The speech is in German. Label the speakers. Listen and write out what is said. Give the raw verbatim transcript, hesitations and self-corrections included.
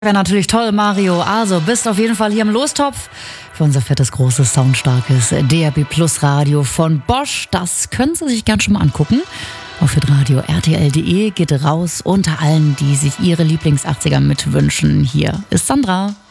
Speaker 1: Wäre natürlich toll, Mario. Also, bist auf jeden Fall hier im Lostopf für unser fettes, großes, soundstarkes D A B Plus Radio von Bosch. Das können Sie sich gern schon mal angucken. Auf hitradio R T L punkt de geht raus unter allen, die sich ihre Lieblings-achtziger mitwünschen. Hier ist Sandra.